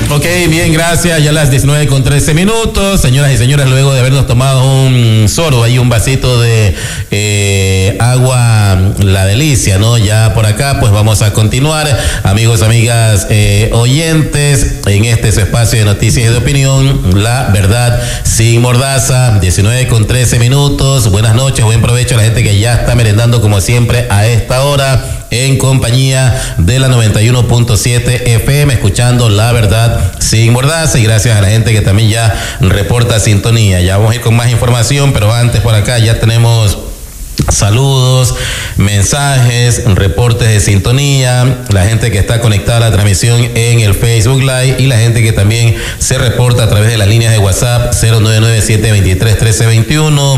Ok, bien, gracias. Ya las 19:13. Señoras y señores, luego de habernos tomado un sorbo, ahí un vasito de agua, la delicia, ¿no? Ya por acá, pues vamos a continuar. Amigos, amigas, oyentes, en este su espacio de noticias y de opinión, la verdad sin mordaza, 19:13. Buenas noches, buen provecho a la gente que ya está merendando como siempre a esta hora, en compañía de la 91.7 FM, escuchando la verdad sin mordaza, y gracias a la gente que también ya reporta sintonía. Ya vamos a ir con más información, pero antes por acá ya tenemos saludos, mensajes, reportes de sintonía, la gente que está conectada a la transmisión en el Facebook Live y la gente que también se reporta a través de las líneas de WhatsApp 0997231321,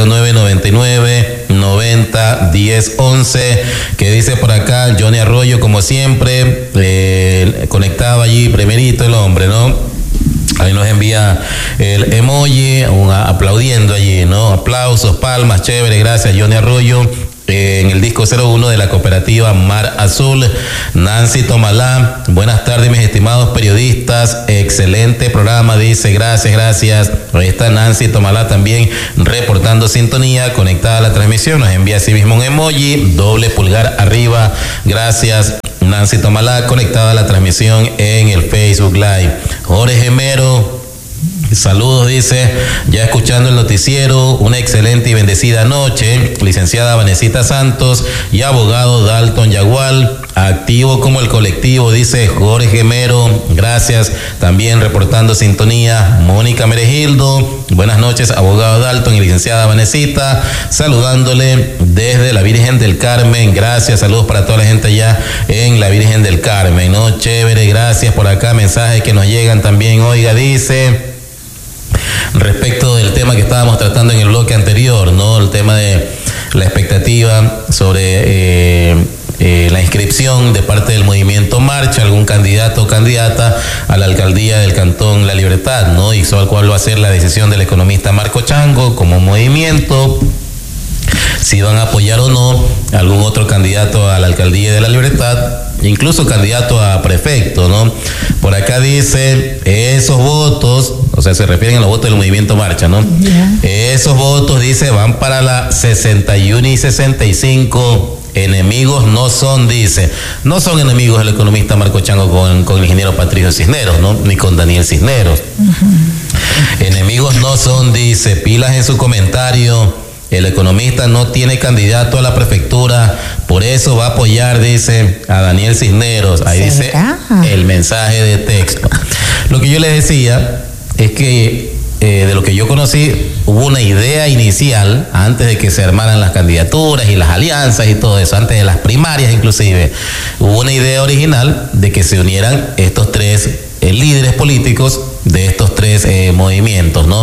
0999901011, que dice por acá Johnny Arroyo, como siempre, conectado allí primerito el hombre, ¿no? Ahí nos envía el emoji, aplaudiendo allí, ¿no? Aplausos, palmas, chévere, gracias Johnny Arroyo. En el disco 01 de la cooperativa Mar Azul, Nancy Tomalá, buenas tardes mis estimados periodistas, excelente programa, dice, gracias. Ahí está Nancy Tomalá también reportando sintonía, conectada a la transmisión, nos envía así mismo un emoji, doble pulgar arriba, gracias Nancy Tomalá, conectada a la transmisión en el Facebook Live. Jorge Gemero, saludos, dice, ya escuchando el noticiero, una excelente y bendecida noche. Licenciada Vanesita Santos y abogado Dalton Yagual, activo como el colectivo, dice Jorge Gemero, gracias. También reportando sintonía Mónica Meregildo, buenas noches abogado Dalton y licenciada Vanesita, saludándole desde la Virgen del Carmen, gracias, saludos para toda la gente allá en la Virgen del Carmen, ¿no? Chévere, gracias. Por acá mensajes que nos llegan también, oiga, dice, respecto del tema que estábamos tratando en el bloque anterior, ¿no? El tema de la expectativa sobre la inscripción de parte del movimiento Marcha, algún candidato o candidata a la alcaldía del Cantón La Libertad, ¿no? Y sobre cuál va a ser la decisión del economista Marco Chango como movimiento, si van a apoyar o no algún otro candidato a la alcaldía de La Libertad, incluso candidato a prefecto, ¿no? Por acá dice, esos votos, o sea, se refieren a los votos del movimiento Marcha, ¿no? Esos votos, dice, van para la 61 y 65. Enemigos no son, dice, no son enemigos el economista Marco Chango con el ingeniero Patricio Cisneros, ¿no? Ni con Daniel Cisneros. Enemigos no son, dice, pilas en su comentario. El economista no tiene candidato a la prefectura, por eso va a apoyar, dice, a Daniel Cisneros. Ahí dice el mensaje de texto. Lo que yo les decía es que de lo que yo conocí, hubo una idea inicial, antes de que se armaran las candidaturas y las alianzas y todo eso, antes de las primarias inclusive, hubo una idea original de que se unieran estos tres líderes políticos de estos tres movimientos, ¿no?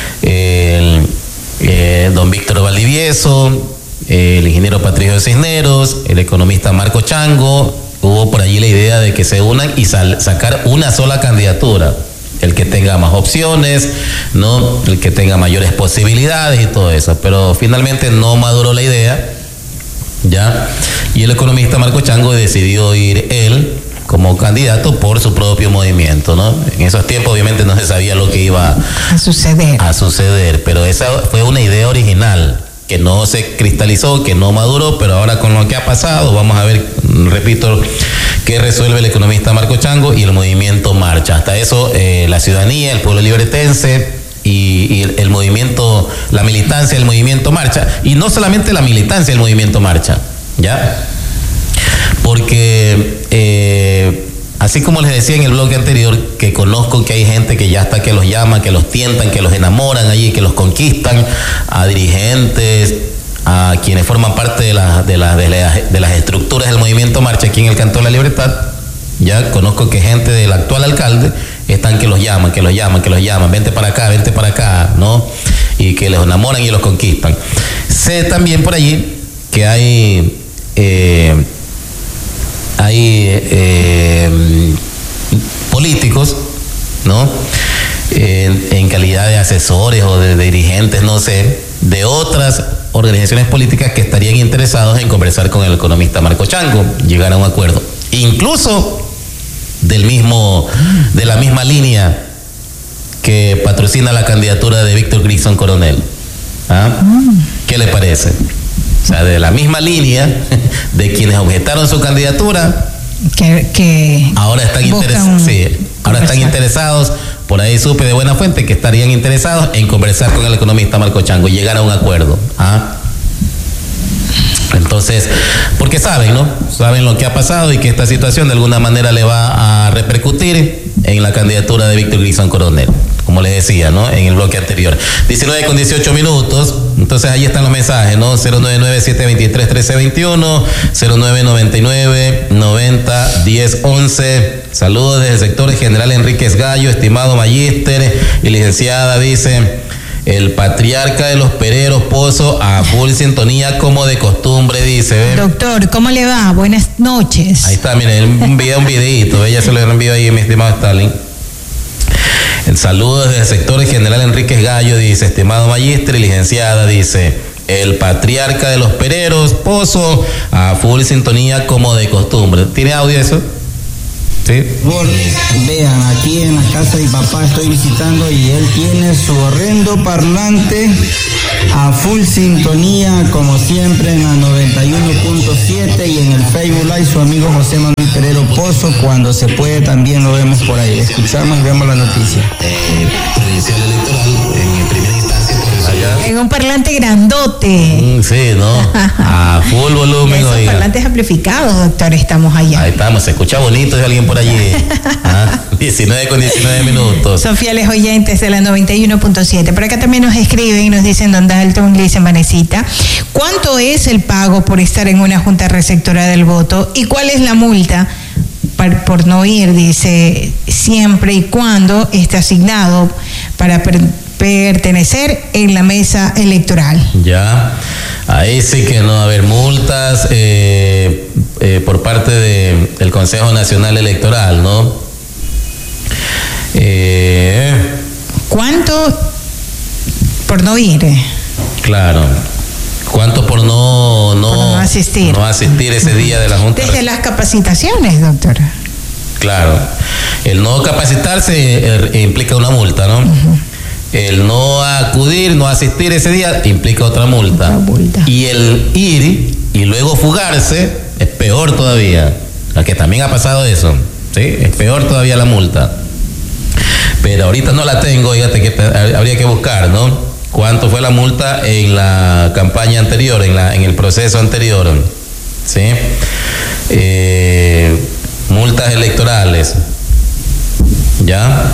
Don Víctor Valdivieso, el ingeniero Patricio Cisneros, el economista Marco Chango. Hubo por allí la idea de que se unan y sacar una sola candidatura, el que tenga más opciones, ¿no? El que tenga mayores posibilidades y todo eso, pero finalmente no maduró la idea, ¿ya? Y el economista Marco Chango decidió ir él como candidato por su propio movimiento, ¿no? En esos tiempos obviamente no se sabía lo que iba a suceder, pero esa fue una idea original que no se cristalizó, que no maduró, pero ahora con lo que ha pasado, vamos a ver, repito, qué resuelve el economista Marco Chango y el movimiento Marcha. Hasta eso, la ciudadanía, el pueblo libertense y el movimiento, la militancia del movimiento Marcha, y no solamente la militancia del movimiento Marcha, ¿ya? Porque así como les decía en el bloque anterior, que conozco que hay gente que ya está, que los llama, que los tientan, que los enamoran allí, que los conquistan, a dirigentes, a quienes forman parte de las estructuras del movimiento Marcha aquí en el Cantón La Libertad. Ya conozco que gente del actual alcalde están que los llaman, vente para acá, ¿no? Y que los enamoran y los conquistan. Sé también por allí que hay políticos, ¿no? En calidad de asesores o de dirigentes, no sé, de otras organizaciones políticas que estarían interesados en conversar con el economista Marco Chango, llegar a un acuerdo. Incluso de la misma línea que patrocina la candidatura de Víctor Grixon Coronel. ¿Ah? ¿Qué le parece? O sea, de la misma línea de quienes objetaron su candidatura, que ahora están interesados. Sí, ahora están interesados. Por ahí supe de buena fuente que estarían interesados en conversar con el economista Marco Chango y llegar a un acuerdo. ¿Ah? Entonces, porque saben, ¿no? Saben lo que ha pasado y que esta situación de alguna manera le va a repercutir en la candidatura de Víctor Grixon Coronel, como les decía, ¿no? En el bloque anterior. 19:18. Entonces ahí están los mensajes, ¿no? 099-723-1321, 0999-90-1011. Saludos desde el sector General Enríquez Gallo, estimado magíster y licenciada, dice el patriarca de los pereros Pozo, a full sintonía como de costumbre, dice. ¿Ven? Doctor, ¿cómo le va? Buenas noches. Ahí está, miren, un videito, ella se lo envió ahí, mi estimado Stalin. El saludo desde el sector General Enríquez Gallo, dice, estimado magíster y licenciada, dice, el patriarca de los pereros Pozo, a full sintonía como de costumbre. ¿Tiene audio eso? Sí. Vean, aquí en la casa de mi papá estoy visitando y él tiene su horrendo parlante a full sintonía, como siempre, en la 91.7 y en el Facebook Live su amigo José Manuel Perero Pozo. Cuando se puede también lo vemos por ahí. Escuchamos y vemos la noticia. Predicción electoral en primera instancia. En un parlante grandote. Sí, ¿no? A full volumen. Esos parlantes amplificados, doctor, estamos allá. Ahí estamos, se escucha bonito de alguien por allí. 19:19. Son fieles oyentes de la 91.7. Por acá también nos escriben y nos dicen Don Dalton, dicen Vanesita, ¿cuánto es el pago por estar en una junta receptora del voto? ¿Y cuál es la multa por no ir? Dice, siempre y cuando esté asignado para pertenecer en la mesa electoral. Ya, ahí sí que no va a haber multas por parte del Consejo Nacional Electoral, ¿no? ¿Cuánto por no ir? Claro. ¿Cuánto por no asistir? No asistir ese día de la Junta. Desde las capacitaciones, doctor. Claro. El no capacitarse implica una multa, ¿no? El no acudir, no asistir ese día implica otra multa. Y el ir y luego fugarse es peor todavía. Que también ha pasado eso. ¿Sí? Es peor todavía la multa. Pero ahorita no la tengo, fíjate que habría que buscar, ¿no? ¿Cuánto fue la multa en la campaña anterior, en el proceso anterior? ¿Sí? Multas electorales. ¿Ya?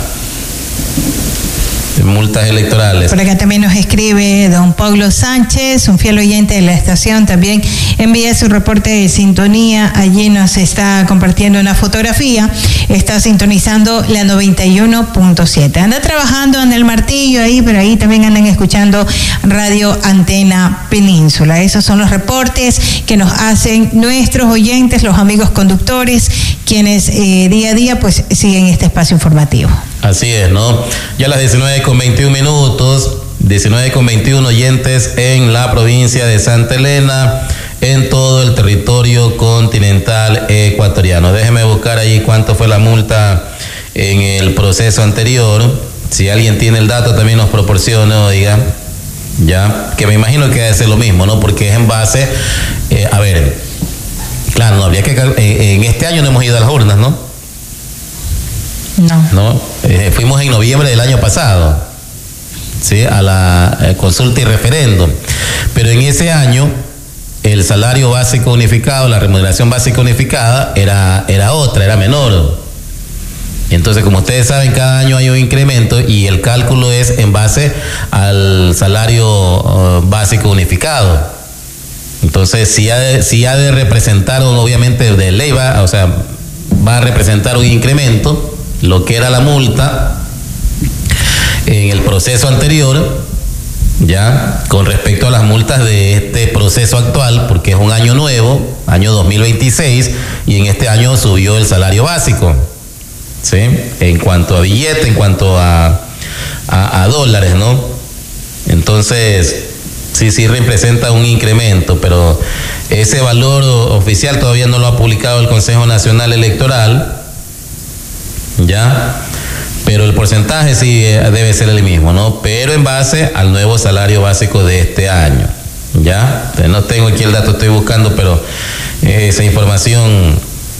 Multas electorales. Por acá también nos escribe don Pablo Sánchez, un fiel oyente de la estación, también envía su reporte de sintonía, allí nos está compartiendo una fotografía, está sintonizando la 91.7, anda trabajando en el martillo ahí, pero ahí también andan escuchando Radio Antena Península. Esos son los reportes que nos hacen nuestros oyentes, los amigos conductores, quienes día a día pues siguen este espacio informativo. Así es, ¿no? Ya a las 19:21, oyentes en la provincia de Santa Elena, en todo el territorio continental ecuatoriano. Déjeme buscar ahí cuánto fue la multa en el proceso anterior. Si alguien tiene el dato también nos proporciona, oiga, ya, que me imagino que debe ser lo mismo, ¿no? Porque es en base, a ver, claro, no habría que, en este año no hemos ido a las urnas, ¿no? No. Fuimos en noviembre del año pasado, ¿sí? A la consulta y referéndum. Pero en ese año, el salario básico unificado, la remuneración básica unificada, era otra, era menor. Entonces, como ustedes saben, cada año hay un incremento y el cálculo es en base al salario básico unificado. Entonces, si ha de representar, obviamente, de ley va a representar un incremento, lo que era la multa en el proceso anterior, ya, con respecto a las multas de este proceso actual, porque es un año nuevo, año 2026, y en este año subió el salario básico, ¿sí? En cuanto a billete, en cuanto a dólares, ¿no? Entonces, sí representa un incremento, pero ese valor oficial todavía no lo ha publicado el Consejo Nacional Electoral. ¿ya? Pero el porcentaje sí debe ser el mismo, ¿no? Pero en base al nuevo salario básico de este año, ¿ya? No tengo aquí el dato, estoy buscando, pero esa información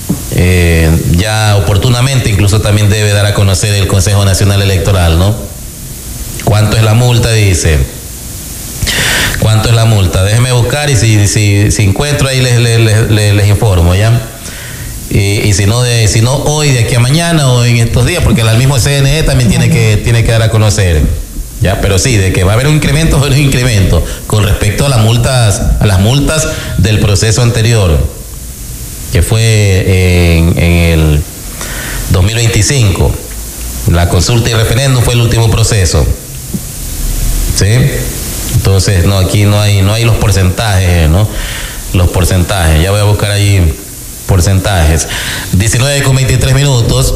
ya oportunamente incluso también debe dar a conocer el Consejo Nacional Electoral, ¿no? ¿Cuánto es la multa? Dice. ¿Cuánto es la multa? Déjeme buscar y si encuentro ahí les informo, ¿ya? Y si no hoy, de aquí a mañana o en estos días, porque el mismo CNE también tiene que dar a conocer, ¿ya? Pero sí, de que va a haber un incremento, va a haber un incremento con respecto a las multas del proceso anterior, que fue en el 2025. La consulta y referéndum fue el último proceso, ¿sí? Entonces, no, aquí no hay los porcentajes, ¿no? Los porcentajes, ya voy a buscar ahí porcentajes. 19:23 minutos,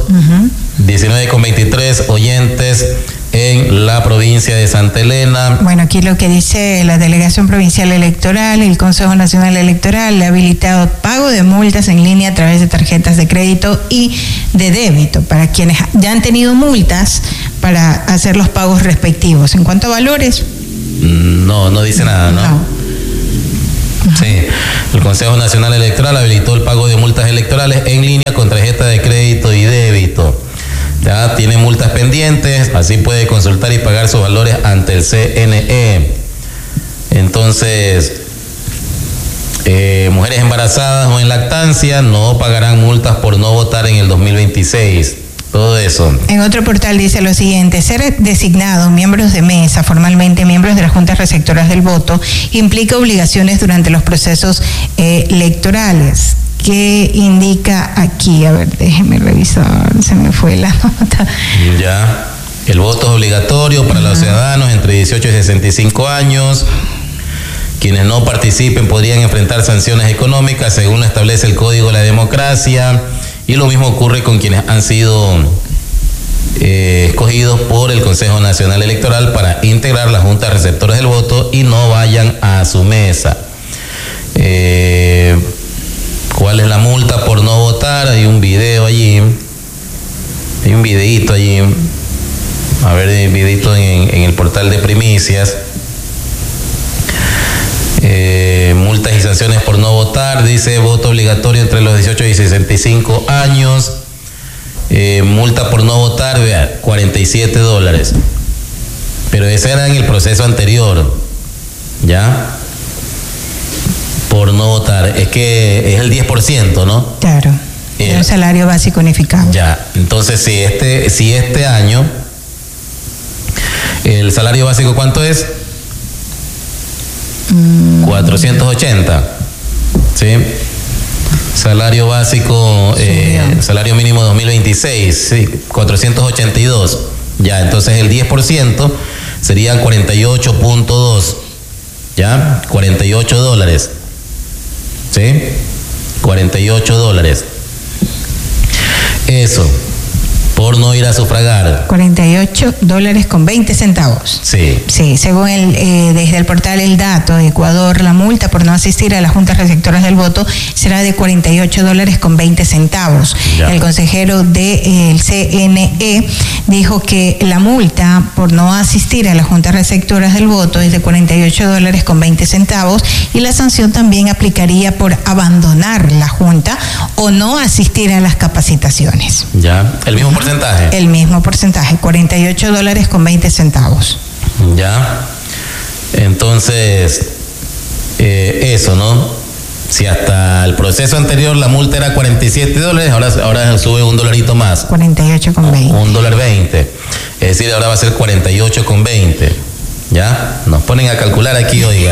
19:23 oyentes en la provincia de Santa Elena. Bueno, aquí lo que dice la Delegación Provincial Electoral, el Consejo Nacional Electoral le ha habilitado pago de multas en línea a través de tarjetas de crédito y de débito para quienes ya han tenido multas para hacer los pagos respectivos. ¿En cuanto a valores? No dice nada, ¿no? Sí, el Consejo Nacional Electoral habilitó el pago de multas electorales en línea con tarjeta de crédito y débito. Ya tiene multas pendientes, así puede consultar y pagar sus valores ante el CNE. Entonces, mujeres embarazadas o en lactancia no pagarán multas por no votar en el 2026. Todo eso. En otro portal dice lo siguiente: ser designados miembros de mesa, formalmente miembros de las juntas receptoras del voto, implica obligaciones durante los procesos electorales. ¿Qué indica aquí? A ver, déjeme revisar, se me fue la nota. Ya, el voto es obligatorio para los ciudadanos entre 18 y 65 años. Quienes no participen podrían enfrentar sanciones económicas según lo establece el Código de la Democracia. Y lo mismo ocurre con quienes han sido escogidos por el Consejo Nacional Electoral para integrar las juntas receptoras del voto y no vayan a su mesa. ¿Cuál es la multa por no votar? Hay un video allí. Hay un videíto allí. A ver, el videíto en el portal de primicias. Multas y sanciones por no votar, dice voto obligatorio entre los 18 y 65 años. Multa por no votar, vea, $47. Pero ese era en el proceso anterior, ¿ya? Por no votar, es que es el 10%, ¿no? Claro, el salario básico unificado. Ya, entonces si este año, el salario básico, ¿cuánto es? 480, ¿sí? Salario básico, salario mínimo 2026, sí, 482. Ya, entonces el 10% serían 48.2, ¿ya? $48, ¿sí? $48. Eso, por no ir a sufragar. $48.20. Sí. Sí, según desde el portal El Dato de Ecuador, la multa por no asistir a las juntas receptoras del voto será de $48.20. El consejero del CNE dijo que la multa por no asistir a las juntas receptoras del voto es de $48.20 y la sanción también aplicaría por abandonar la junta o no asistir a las capacitaciones. Ya, el mismo porcentaje. El mismo porcentaje, $48.20. Ya, entonces, eso, ¿no? Si hasta el proceso anterior la multa era $47, ahora sube $1 más. 48,20. $1.20. Es decir, ahora va a ser 48,20. ¿Ya? Nos ponen a calcular aquí, oiga.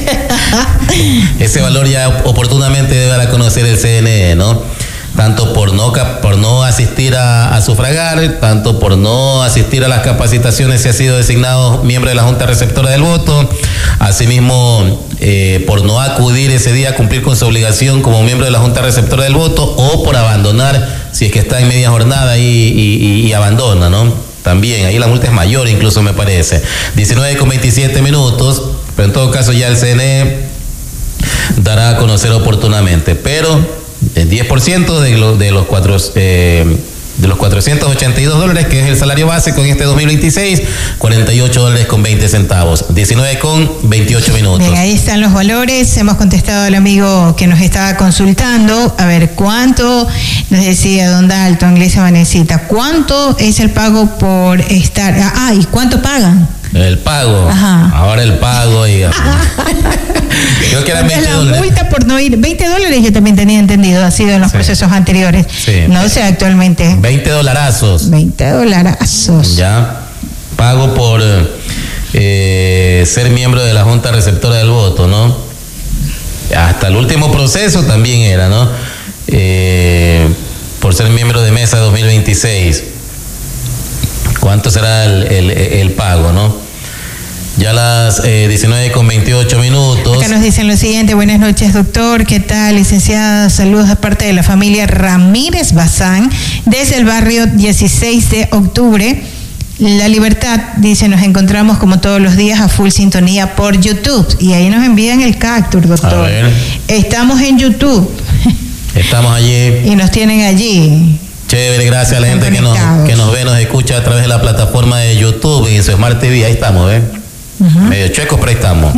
Ese valor ya oportunamente debe dar a conocer el CNE, ¿no? Tanto por no asistir a sufragar, tanto por no asistir a las capacitaciones si ha sido designado miembro de la Junta Receptora del Voto, asimismo por no acudir ese día a cumplir con su obligación como miembro de la Junta Receptora del Voto, o por abandonar si es que está en media jornada y abandona, ¿no? También, ahí la multa es mayor incluso, me parece. 19:27 minutos, pero en todo caso ya el CNE dará a conocer oportunamente, pero el 10% de de los $482, que es el salario base con este 2026, $48.20, 19:28. Bien, ahí están los valores. Hemos contestado al amigo que nos estaba consultando. A ver, ¿cuánto? Nos decía don Dalton, le dice Vanesita, ¿cuánto es el pago por estar? ¿Y cuánto pagan? El pago. Ajá. Ahora el pago, digamos. Creo que era $20. La multa por no ir, $20 yo también tenía entendido, ha sido en los procesos anteriores. Sí. No sé actualmente. $20. $20. Ya. Pago por ser miembro de la Junta Receptora del Voto, ¿no? Hasta el último proceso también era, ¿no? Por ser miembro de mesa 2026. ¿Cuánto será el pago, no? Ya las 19:28. Acá nos dicen lo siguiente: buenas noches, doctor, ¿qué tal? Licenciada, saludos de parte de la familia Ramírez Bazán, desde el barrio 16 de octubre. La Libertad, dice, nos encontramos como todos los días a full sintonía por YouTube. Y ahí nos envían el cactus, doctor. A ver. Estamos en YouTube. Estamos allí. Y nos tienen allí. Chévere, gracias a la gente que nos ve, nos escucha a través de la plataforma de YouTube y en su Smart TV. Ahí estamos, ¿ves? Medio chuecos, pero ahí estamos.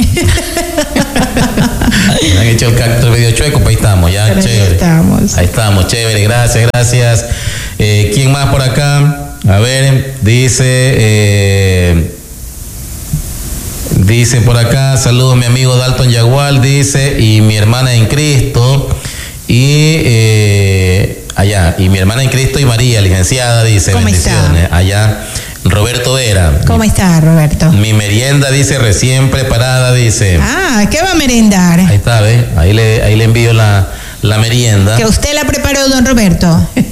Me han hecho el cactus medio chueco, pero ahí estamos, ya, pero chévere. Ahí estamos, chévere, gracias. ¿Quién más por acá? A ver, dice por acá, saludos mi amigo Dalton Yagual, dice, y mi hermana en Cristo, y mi hermana en Cristo y María, licenciada, dice, ¿cómo bendiciones. está? Allá, Roberto Vera. ¿Cómo está, Roberto? Mi merienda, dice, recién preparada, dice. ¿Qué va a merendar? Ahí está, ¿ves? Ahí le envío la merienda. ¿Que usted la preparó, don Roberto?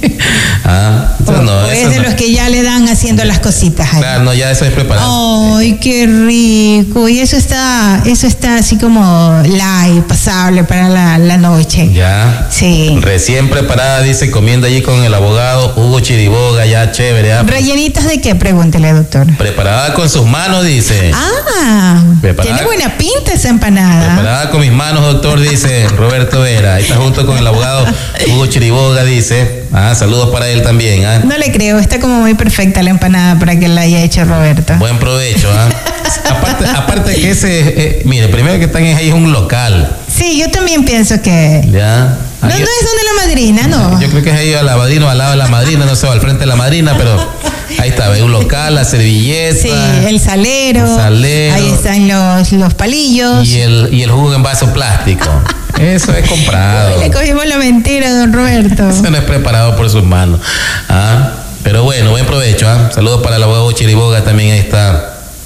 No, es de los que ya le dan haciendo las cositas ahí. Claro, no, ya eso es preparado. ¡Ay, qué rico! Y eso está así como light, pasable para la noche. Ya. Sí. Recién preparada, dice, comiendo allí con el abogado Hugo Chiriboga, ya chévere. ¿Rellenitas de qué? Pregúntele, doctor. Preparada con sus manos, dice. Tiene buena pinta esa empanada. Preparada con mis manos, doctor, dice Roberto Vera. Ahí está junto con el abogado Hugo Chiriboga, dice. Saludos para él también. No le creo, está como muy perfecta la empanada para que la haya hecho Roberto. Buen provecho. Aparte que ese, mire, primero que están ahí es un local. Sí, yo también pienso que... Ya. No es donde la madrina, ¿no? Yo creo que es ahí a la madrina o al lado de la madrina, no sé, al frente de la madrina, pero ahí está, ¿ves? Un local, la servilleta. Sí, el salero. Ahí están los palillos. Y el jugo en vaso plástico. Eso es comprado. Le cogimos la mentira, don Roberto. Eso no es preparado por sus manos. Pero bueno, buen provecho. Saludos para el abogado Chiriboga, también ahí está.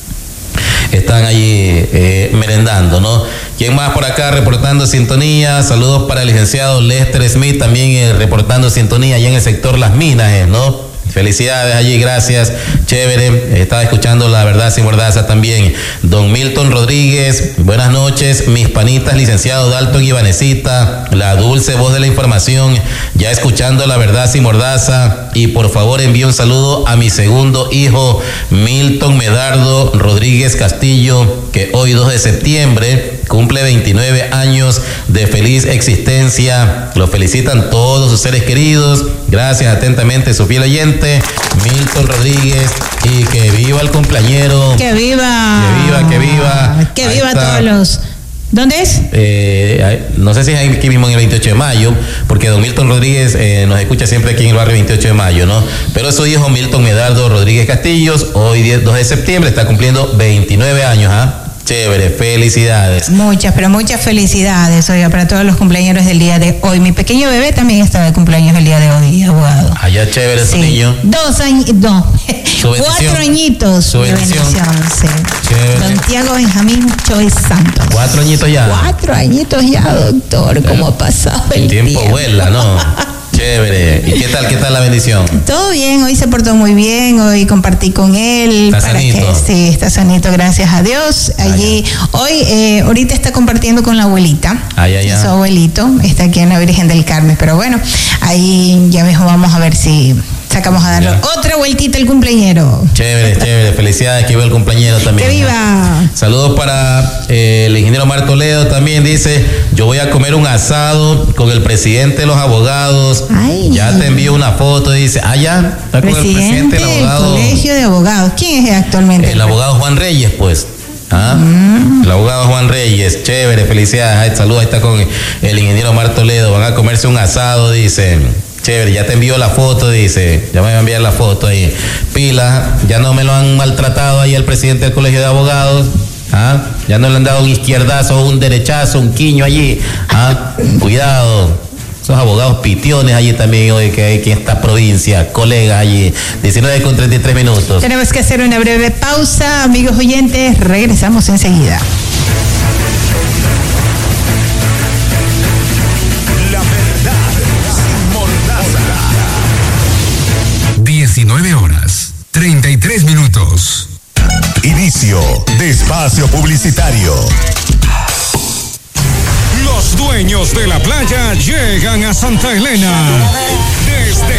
Están allí merendando, ¿no? ¿Quién más por acá reportando sintonía? Saludos para el licenciado Lester Smith, también reportando sintonía allá en el sector Las Minas, ¿no? Felicidades allí, gracias, chévere. Estaba escuchando La Verdad Sin Mordaza también. Don Milton Rodríguez, buenas noches, mis panitas, licenciado Dalton y Vanesita, la dulce voz de la información, ya escuchando La Verdad Sin Mordaza. Y por favor envíe un saludo a mi segundo hijo, Milton Medardo Rodríguez Castillo, que hoy 2 de septiembre cumple 29 años de feliz existencia. Lo felicitan todos sus seres queridos. Gracias atentamente, su fiel oyente, Milton Rodríguez, y que viva el cumpleañero. ¡Que viva! ¡Que viva! ¡Que viva todos los! ¿Dónde es? No sé si es aquí mismo en el 28 de mayo, porque don Milton Rodríguez nos escucha siempre aquí en el barrio 28 de mayo, ¿no? Pero su hijo Milton Medardo Rodríguez Castillos, hoy 2 de septiembre, está cumpliendo 29 años, Chévere, felicidades. Pero muchas felicidades, oiga, para todos los cumpleaños del día de hoy. Mi pequeño bebé también está de cumpleaños el día de hoy, abogado. Allá chévere su niño. 2 años, no, 4 añitos. Su bendición. Sí. Chévere. Don Tiago Benjamín Choy Santos. 4 añitos ya. 4 añitos ya, doctor, ¿cómo ha pasado el tiempo? Vuela, ¿no? Chévere. ¿Y qué tal la bendición? Todo bien, hoy se portó muy bien, hoy compartí con él. ¿Está sanito? Sí, está sanito, gracias a Dios. Allí, hoy, ahorita está compartiendo con la abuelita. Su abuelito está aquí en la Virgen del Carmen, pero bueno, ahí ya mismo vamos a ver si sacamos a darle otra vueltita el cumpleañero. Chévere, felicidades, que viva el cumpleañero también. ¡Que viva! Saludos para el ingeniero Omar Toledo también, dice, yo voy a comer un asado con el presidente de los abogados. Ay. Ya te envío una foto, dice, ya, está con el presidente del abogado. Colegio de Abogados. ¿Quién es actualmente? El abogado Juan Reyes, pues. El abogado Juan Reyes, chévere, felicidades. Saludos, ahí está con el ingeniero Omar Toledo, van a comerse un asado, dice. Chévere, ya te envió la foto, dice. Ya me va a enviar la foto ahí. Pila, ya no me lo han maltratado ahí el presidente del Colegio de Abogados. Ya no le han dado un izquierdazo, un derechazo, un quiño allí. Cuidado. Esos abogados pitiones allí también hoy que hay aquí en esta provincia, colegas allí, 19:33. Tenemos que hacer una breve pausa, amigos oyentes, regresamos enseguida. La verdad sin mordaza. 19:33. Inicio de espacio publicitario. Los dueños de la playa llegan a Santa Elena. Desde